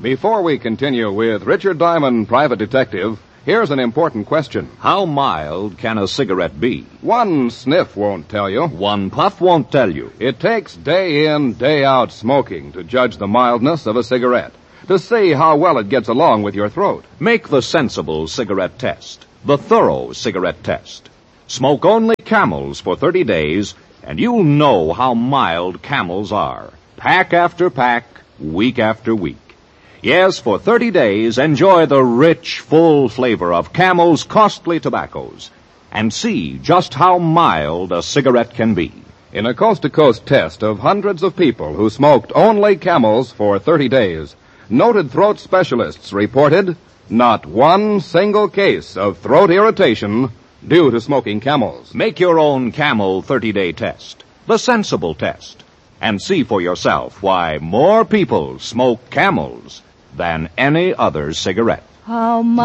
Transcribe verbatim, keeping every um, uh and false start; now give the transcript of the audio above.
Before we continue with Richard Diamond, Private Detective, here's an important question. How mild can a cigarette be? One sniff won't tell you. One puff won't tell you. It takes day in, day out smoking to judge the mildness of a cigarette, to see how well it gets along with your throat. Make the sensible cigarette test, the thorough cigarette test. Smoke only Camels for thirty days, and you'll know how mild Camels are. Pack after pack, week after week. Yes, for thirty days, enjoy the rich, full flavor of Camel's costly tobaccos, and see just how mild a cigarette can be. In a coast-to-coast test of hundreds of people who smoked only Camels for thirty days, noted throat specialists reported not one single case of throat irritation due to smoking Camels. Make your own Camel thirty-day test, the sensible test, and see for yourself why more people smoke Camels than any other cigarette. How